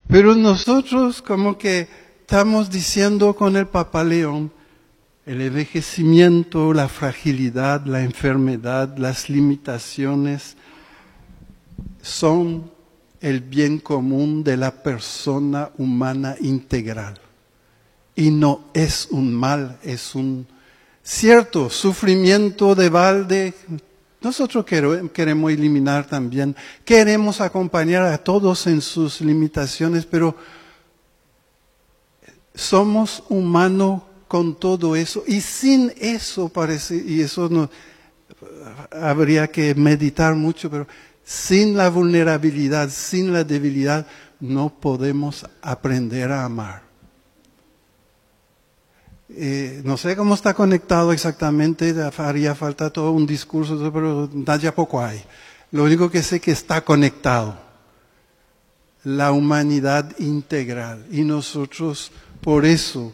Pero nosotros como que estamos diciendo con el Papa León, el envejecimiento, la fragilidad, la enfermedad, las limitaciones son el bien común de la persona humana integral. Y no es un mal, es un cierto sufrimiento de balde. Nosotros queremos eliminar también, queremos acompañar a todos en sus limitaciones, pero somos humanos con todo eso, y sin eso parece, y eso no habría que meditar mucho, pero sin la vulnerabilidad, sin la debilidad, no podemos aprender a amar. No sé cómo está conectado exactamente, haría falta todo un discurso, pero ya poco hay. Lo único que sé que está conectado, la humanidad integral, y nosotros por eso,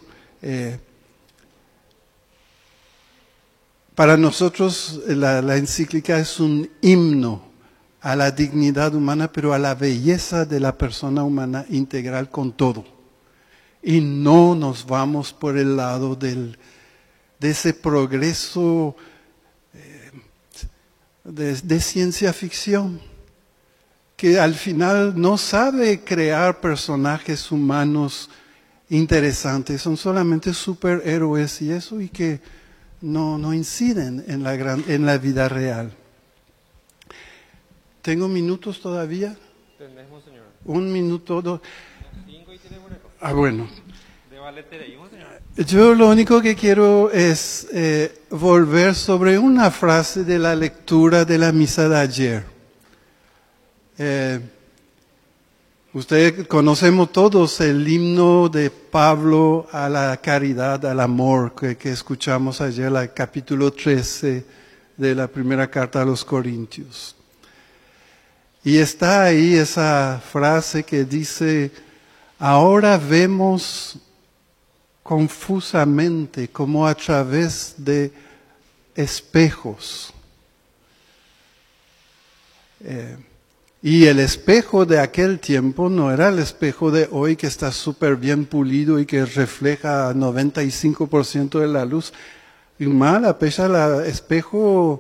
para nosotros la encíclica es un himno a la dignidad humana, pero a la belleza de la persona humana integral con todo. Y no nos vamos por el lado de ese progreso de ciencia ficción, que al final no sabe crear personajes humanos interesantes, son solamente superhéroes y eso, y que no inciden en la vida real. ¿Tengo minutos todavía? Tenemos, señor. 1 minuto, 2. 5 y tiene hueco. Bueno. De valetereísmo, señor. Yo lo único que quiero es volver sobre una frase de la lectura de la misa de ayer. Ustedes conocemos todos el himno de Pablo a la caridad, al amor, que escuchamos ayer, el capítulo 13 de la primera carta a los Corintios. Y está ahí esa frase que dice, ahora vemos confusamente como a través de espejos. Y el espejo de aquel tiempo no era el espejo de hoy que está súper bien pulido y que refleja 95% de la luz. Y mal, a pesar del espejo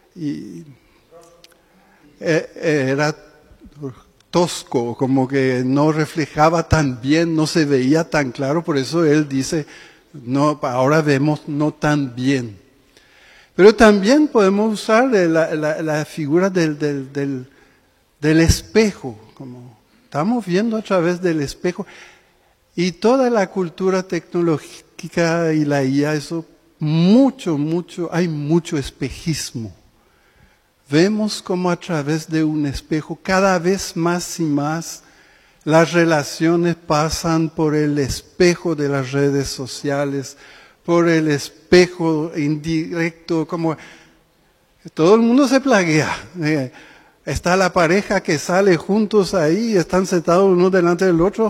era tosco, como que no reflejaba tan bien, no se veía tan claro, por eso él dice, no, ahora vemos no tan bien. Pero también podemos usar la figura del espejo, como estamos viendo a través del espejo, y toda la cultura tecnológica y la IA, eso, hay mucho espejismo. Vemos como a través de un espejo, cada vez más y más, las relaciones pasan por el espejo de las redes sociales, por el espejo indirecto, como todo el mundo se plaguea. Está la pareja que sale juntos ahí, están sentados uno delante del otro.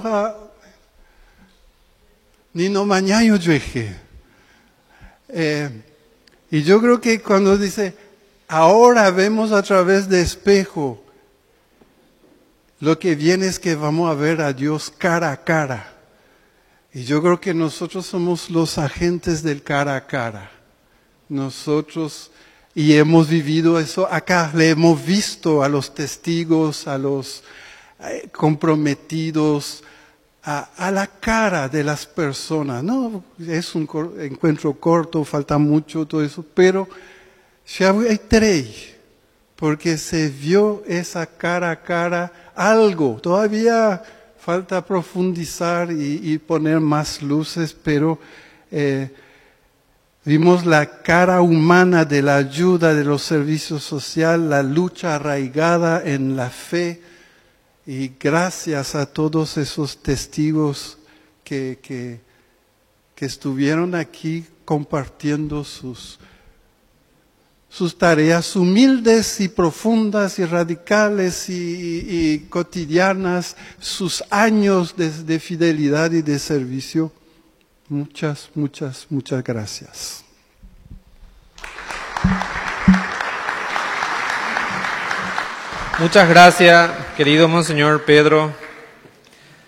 Ni no mañana yo llegué. Y yo creo que cuando dice, ahora vemos a través de espejo, lo que viene es que vamos a ver a Dios cara a cara. Y yo creo que nosotros somos los agentes del cara a cara. Nosotros, y hemos vivido eso acá, le hemos visto a los testigos, a los comprometidos, a la cara de las personas. No, es un encuentro corto, falta mucho, todo eso, pero ya hay 3, porque se vio esa cara a cara, algo, todavía falta profundizar y poner más luces, pero vimos la cara humana de la ayuda, de los servicios sociales, la lucha arraigada en la fe, y gracias a todos esos testigos que estuvieron aquí compartiendo sus tareas humildes y profundas y radicales y cotidianas, sus años de fidelidad y de servicio. Muchas gracias. Muchas gracias, querido Monseñor Pedro